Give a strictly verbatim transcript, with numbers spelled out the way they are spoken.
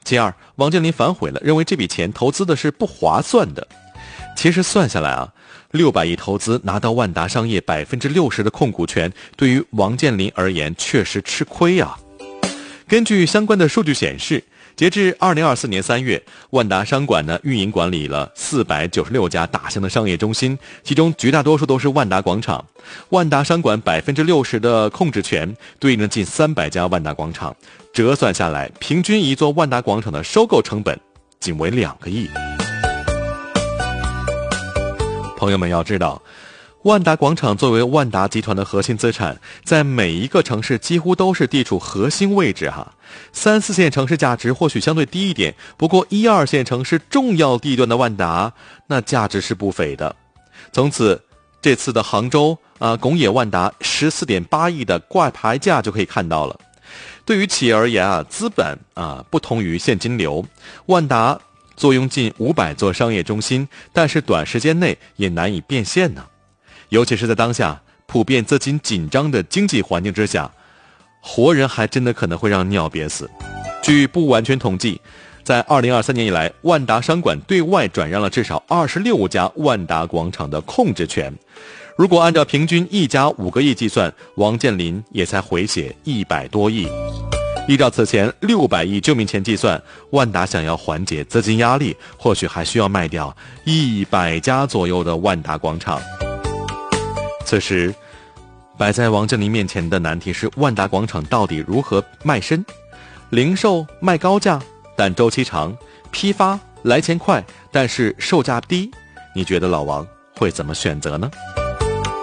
其二，王健林反悔了，认为这笔钱投资的是不划算的。其实算下来啊，六百亿投资拿到万达商业百分之六十的控股权，对于王健林而言确实吃亏啊。根据相关的数据显示，截至二零二四年三月，万达商管呢运营管理了四百九十六家大型的商业中心，其中绝大多数都是万达广场。万达商管百分之六十的控制权对应了近三百家万达广场，折算下来，平均一座万达广场的收购成本仅为两个亿。朋友们要知道，万达广场作为万达集团的核心资产，在每一个城市几乎都是地处核心位置哈。三四线城市价值或许相对低一点，不过一二线城市重要地段的万达，那价值是不菲的。从此，这次的杭州啊拱野万达十四点八亿的挂牌价就可以看到了。对于企业而言啊，资本啊不同于现金流，万达坐拥近五百座商业中心，但是短时间内也难以变现呢。尤其是在当下普遍资金紧张的经济环境之下，活人还真的可能会让尿憋死。据不完全统计，在二零二三年以来，万达商管对外转让了至少二十六家万达广场的控制权。如果按照平均一家五个亿计算，王健林也才回血一百多亿。依照此前六百亿救命钱计算，万达想要缓解资金压力，或许还需要卖掉一百家左右的万达广场。此时摆在王健林面前的难题是，万达广场到底如何卖身？零售卖高价但周期长，批发来钱快但是售价低，你觉得老王会怎么选择呢？